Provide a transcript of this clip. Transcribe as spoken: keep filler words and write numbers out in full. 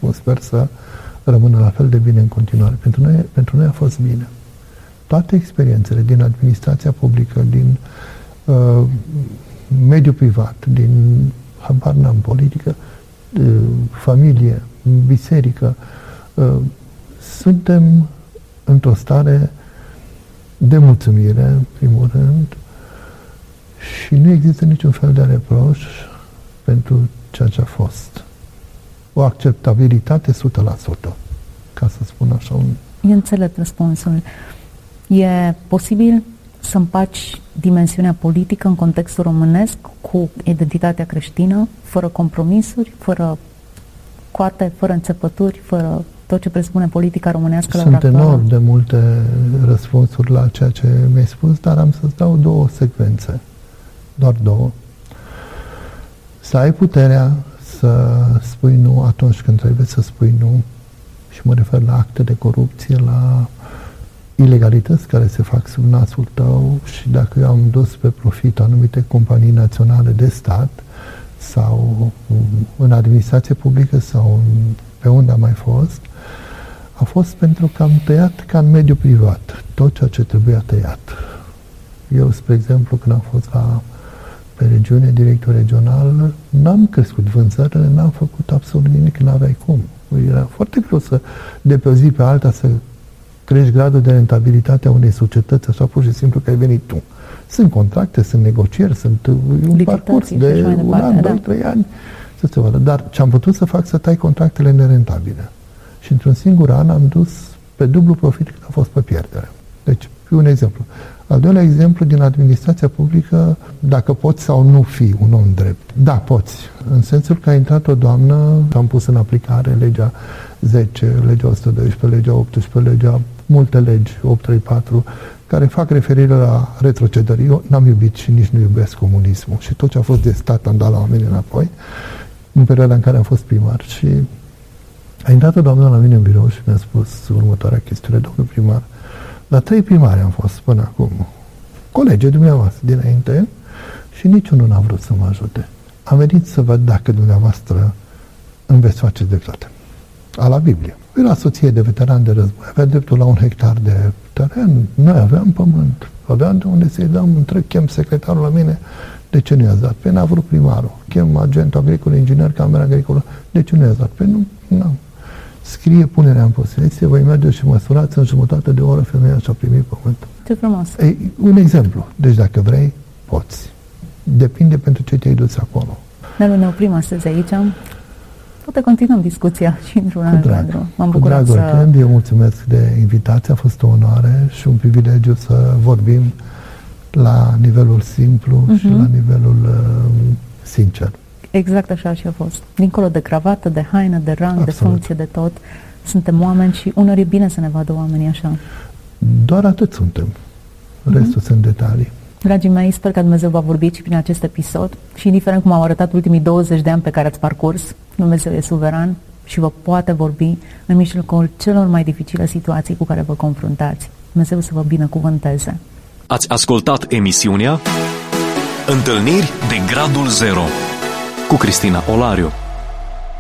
sper să rămână la fel de bine în continuare. Pentru noi, pentru noi a fost bine. Toate experiențele din administrația publică, din uh, mediul privat, din, habar n-am, politică, uh, familie, biserică, uh, suntem într-o stare de mulțumire, în primul rând, și nu există niciun fel de reproș pentru ceea ce a fost. O acceptabilitate o sută la sută, ca să spun așa. Un... Eu înțeleg răspunsul. E posibil să împaci dimensiunea politică în contextul românesc cu identitatea creștină, fără compromisuri, fără coate, fără înțepături, fără tot ce presupune politica românească la ora actuală? Sunt enorm de multe răspunsuri la ceea ce mi-ai spus, dar am să-ți dau două secvențe. Doar două. Să ai puterea să spui nu atunci când trebuie să spui nu, și mă refer la acte de corupție, la ilegalități care se fac sub nasul tău, și dacă eu am dus pe profit anumite companii naționale de stat sau în administrație publică sau pe unde am mai fost, a fost pentru că am tăiat ca în mediul privat tot ceea ce trebuia tăiat. Eu, spre exemplu, când am fost la pe regiune, director regional, n-am crescut vânzările, n-am făcut absolut nimic, n-aveai cum. Era foarte greu să, de pe o zi pe alta, să crești gradul de rentabilitate a unei societăți, așa pur și simplu că ai venit tu. Sunt contracte, sunt negocieri, sunt un parcurs de un an, doi, trei ani, să se vadă. Dar ce am putut să fac, să tai contractele nerentabile. Și într-un singur an am dus pe dublu profit cât a fost pe pierdere. Deci, un exemplu. Al doilea exemplu, din administrația publică, dacă poți sau nu fi un om drept. Da, poți. În sensul că a intrat o doamnă, am pus în aplicare legea zece, legea o sută doisprezece, legea optsprezece, legea, multe legi, opt trei patru, care fac referire la retrocedări. Eu n-am iubit și nici nu iubesc comunismul. Și tot ce a fost de stat am dat la oameni înapoi, în perioada în care am fost primar. Și a intrat o doamnă la mine în birou și mi-a spus următoarea chestiune: domnul primar, la trei primari am fost până acum, colegii dumneavoastră dinainte, și niciunul n-a vrut să mă ajute. Am venit să văd dacă dumneavoastră îmi veți face dreptate. A la Biblie. Era soție de veteran de război, avea dreptul la un hectar de teren, noi aveam pământ, aveam de unde să-i dăm, întreg, chem secretarul la mine, de ce nu i-ați dat? Pe n-a vrut primarul, chem agentul agricol, inginer, camera agricolă, de ce nu i-ați dat? Pe nu, nu. Scrie punerea în posesie, voi merge și măsurați, în jumătate de oră femeia și-a primit pământul. Ce frumos! Ei, un exemplu. Deci dacă vrei, poți. Depinde pentru ce te-ai dus acolo. Nelu, ne oprim astăzi aici. Poate continuăm discuția și într-un alt cadru. M-am Cu bucurat drag să... oricând, eu mulțumesc de invitație, a fost o onoare și un privilegiu să vorbim la nivelul simplu uh-huh. și la nivelul uh, sincer. Exact așa și a fost. Dincolo de cravată, de haină, de rang, Absolut. de funcție, de tot, suntem oameni și unor e bine să ne vadă oamenii așa. Doar atât suntem. Restul uh-huh. sunt detalii. Dragii mei, sper că Dumnezeu va vorbi și prin acest episod și indiferent cum au arătat ultimii douăzeci de ani pe care ați parcurs, Dumnezeu e suveran și vă poate vorbi în mijlocul celor mai dificile situații cu care vă confruntați. Dumnezeu să vă binecuvânteze. Ați ascultat emisiunea Întâlniri de Gradul Zero cu Cristina Olariu.